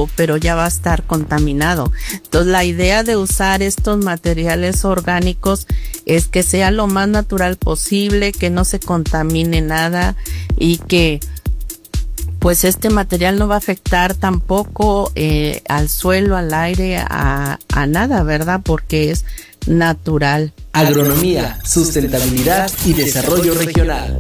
pero ya va a estar contaminado. Entonces la idea de usar estos materiales orgánicos es que sea lo más natural posible, que no se contamine nada y que pues este material no va a afectar tampoco al suelo, al aire, a nada, ¿verdad? Porque es natural. Agronomía, sustentabilidad y desarrollo regional.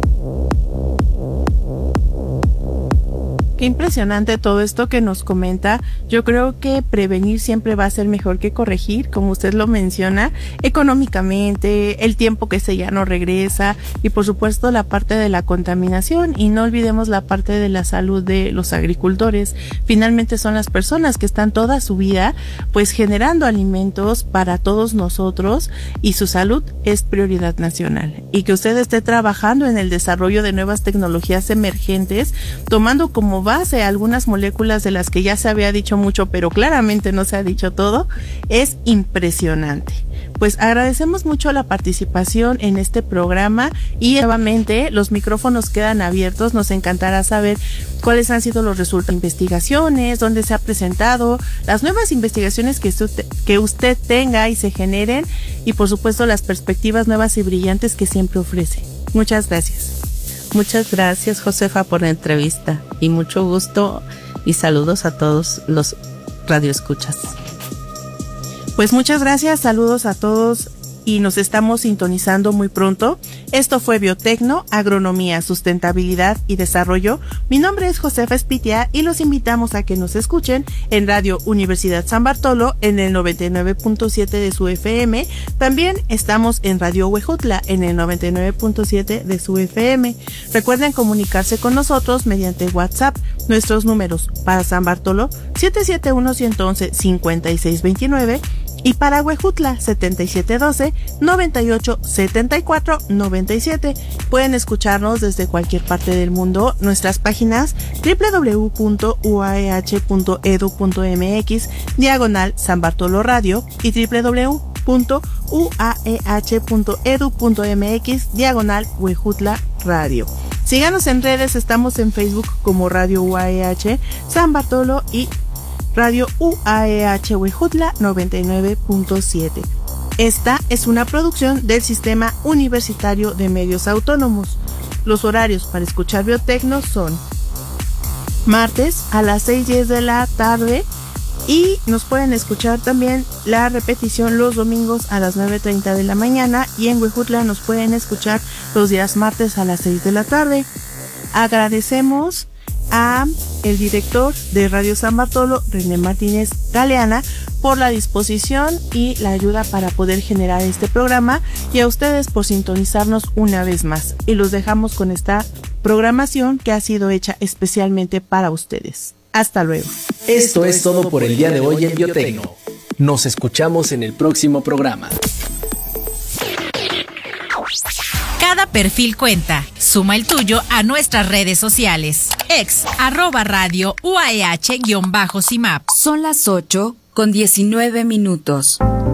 Qué impresionante todo esto que nos comenta. Yo creo que prevenir siempre va a ser mejor que corregir, como usted lo menciona, económicamente, el tiempo que se ya no regresa y por supuesto la parte de la contaminación, y no olvidemos la parte de la salud de los agricultores. Finalmente son las personas que están toda su vida pues generando alimentos para todos nosotros y su salud es prioridad nacional. Y que usted esté trabajando en el desarrollo de nuevas tecnologías emergentes, tomando como base algunas moléculas de las que ya se había dicho mucho, pero claramente no se ha dicho todo, es impresionante. Pues agradecemos mucho la participación en este programa y nuevamente los micrófonos quedan abiertos. Nos encantará saber cuáles han sido los resultados de investigaciones, dónde se ha presentado, las nuevas investigaciones que usted tenga y se generen y por supuesto las perspectivas nuevas y brillantes que siempre ofrece. Muchas gracias. Muchas gracias, Josefa, por la entrevista y mucho gusto y saludos a todos los radioescuchas. Pues muchas gracias, saludos a todos y nos estamos sintonizando muy pronto. Esto fue Biotecno, Agronomía, Sustentabilidad y Desarrollo. Mi nombre es Josefa Espitia y los invitamos a que nos escuchen en Radio Universidad San Bartolo en el 99.7 de su FM. También estamos en Radio Huejutla en el 99.7 de su FM. Recuerden comunicarse con nosotros mediante WhatsApp. Nuestros números para San Bartolo 771-111-5629 y para Huejutla 7712-987497. Pueden escucharnos desde cualquier parte del mundo. Nuestras páginas www.uaeh.edu.mx /San Bartolo Radio y www.uaeh.edu.mx /Huejutla Radio. Síganos en redes, estamos en Facebook como Radio UAEH San Bartolo y Radio UAEH Huejutla 99.7. Esta es una producción del Sistema Universitario de Medios Autónomos. Los horarios para escuchar Biotecno son martes a las 6:10 de la tarde y nos pueden escuchar también la repetición los domingos a las 9:30 de la mañana y en Huejutla nos pueden escuchar los días martes a las 6 de la tarde. Agradecemos a el director de Radio San Bartolo, René Martínez Galeana, por la disposición y la ayuda para poder generar este programa y a ustedes por sintonizarnos una vez más. Y los dejamos con esta programación que ha sido hecha especialmente para ustedes. Hasta luego. Esto es todo por el día de hoy en Biotecno. Nos escuchamos en el próximo programa. Cada perfil cuenta. Suma el tuyo a nuestras redes sociales. @Radio UAEH-CIMAP. Son las 8:19.